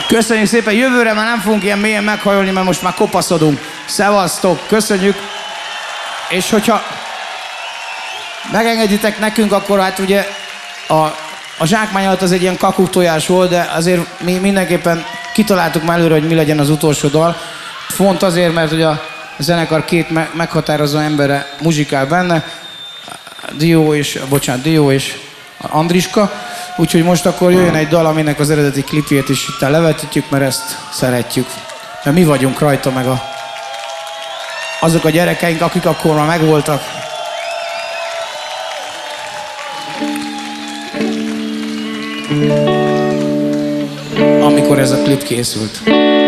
Köszönjük szépen, jövőre már nem fogunk ilyen mélyen meghajolni, mert most már kopaszodunk. Szevasztok, köszönjük. És hogyha megengeditek nekünk, akkor hát ugye a zsákmány alatt az egy ilyen kakuktojás volt, de azért mi mindenképpen kitaláltuk már előre, hogy mi legyen az utolsó dal. Font azért, mert ugye a zenekar két meghatározó embere muzsikál benne, Dió és Andriska. Úgyhogy most akkor jöjjön egy dal, aminek az eredeti klipjét is itt levetítjük, mert ezt szeretjük. Mert mi vagyunk rajta, meg azok a gyerekeink, akik akkor már megvoltak. Amikor ez a klip készült.